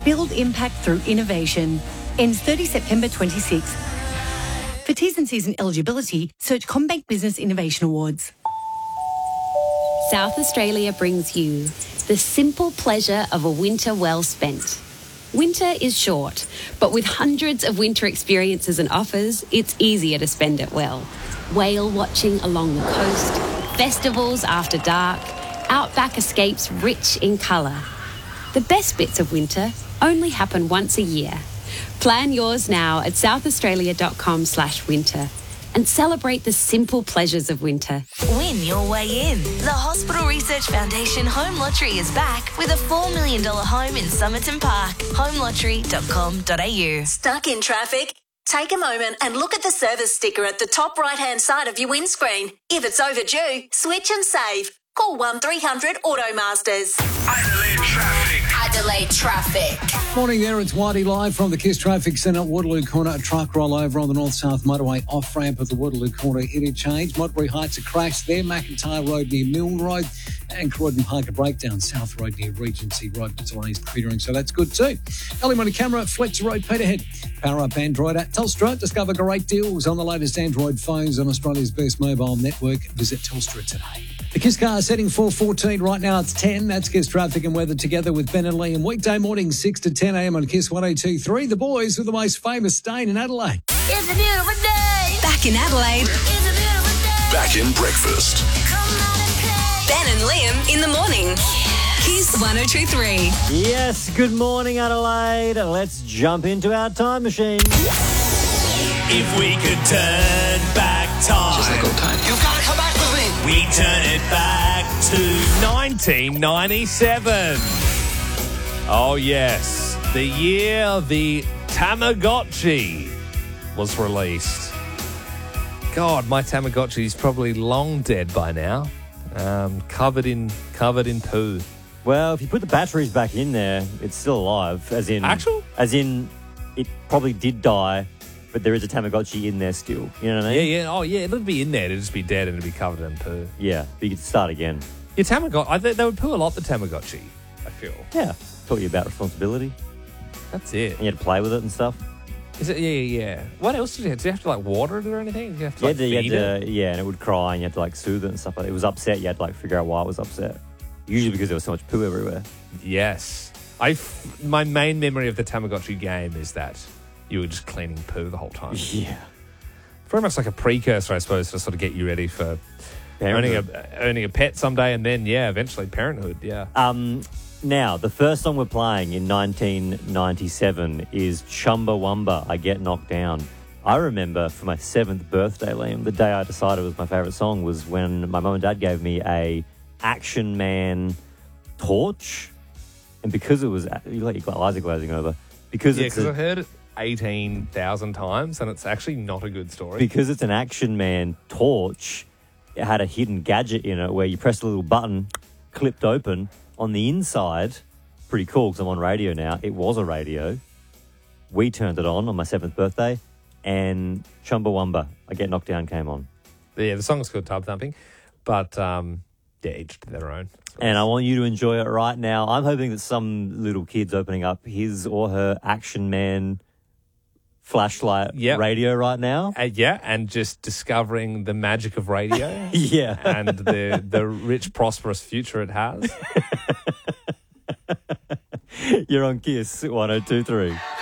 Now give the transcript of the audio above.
Build impact through innovation. Ends 30 September 26. For T's and C's and eligibility, search CommBank Business Innovation Awards. South Australia brings you the simple pleasure of a winter well spent. Winter is short, but with hundreds of winter experiences and offers, it's easier to spend it well. Whale watching along the coast, festivals after dark, outback escapes rich in colour. The best bits of winter only happen once a year. Plan yours now at southaustralia.com/winter and celebrate the simple pleasures of winter. Win your way in. The Hospital Research Foundation Home Lottery is back with a $4 million home in Somerton Park. homelottery.com.au. Stuck in traffic? Take a moment and look at the service sticker at the top right-hand side of your windscreen. If it's overdue, switch and save. Call 1300 Automasters. Adelaide Traffic. Adelaide Traffic. Morning there, it's Whitey live from the KISS Traffic Centre, Waterloo Corner. A truck rollover on the north-south motorway off-ramp of the Waterloo Corner interchange. Modbury Heights a crash there, McIntyre Road near Milne Road, and Croydon Park a breakdown, South Road near Regency Road, delays clearing, so that's good too. Early morning camera at Fletcher Road, Peterhead. Power up Android at Telstra. Discover great deals on the latest Android phones on Australia's best mobile network. Visit Telstra today. The KISS car setting for 14 right now. It's 10. That's KISS traffic and weather together with Ben and Liam. Weekday morning, 6 to 10 a.m. on KISS 102.3. The boys with the most famous stain in Adelaide. It's a beautiful day. Back in Adelaide. It's a beautiful day. Back in breakfast. Come out and play. Ben and Liam in the morning. Kiss 102.3. Yes, good morning, Adelaide. Let's jump into our time machine. If we could turn back time, Just like old times. you've got to come back with me. We turn it back to 1997. Oh, yes. The year the Tamagotchi was released. God, my Tamagotchi is probably long dead by now. Covered in poo. Well, if you put the batteries back in there, it's still alive. As in, it probably did die, but there is a Tamagotchi in there still. You know what I mean? Yeah. Oh, yeah. It'd be in there. It'd just be dead and it'd be covered in poo. Yeah, but you could start again. Your Tamagotchi, they would poo a lot, the Tamagotchi, I feel. Yeah, taught you about responsibility. That's it. And you had to play with it and stuff. Is it? Yeah. What else did you have? Did you have to, water it or anything? Did you have to, feed it? Yeah, and it would cry and you had to, soothe it and stuff like that. It was upset. You had to, figure out why it was upset. Usually because there was so much poo everywhere. Yes. My main memory of the Tamagotchi game is that you were just cleaning poo the whole time. Yeah. Very much like a precursor, I suppose, to sort of get you ready for owning a pet someday and then, eventually parenthood, yeah. Now, the first song we're playing in 1997 is Chumbawamba, I Get Knocked Down. I remember for my 7th birthday, Liam, the day I decided it was my favourite song was when my mum and dad gave me a Action Man torch. And because it was, you let your eyes are glazing over. Because I've heard it 18,000 times and it's actually not a good story. Because it's an Action Man torch, it had a hidden gadget in it where you pressed a little button, clipped open. On the inside, pretty cool because I'm on radio now. It was a radio. We turned it on my 7th birthday and Chumbawamba, I Get Knocked Down came on. Yeah, the song's called Tub Thumping, but each to their own. And I want you to enjoy it right now. I'm hoping that some little kid's opening up his or her Action Man flashlight radio right now. And just discovering the magic of radio. Yeah. And the rich, prosperous future it has. You're on KISS 102.3.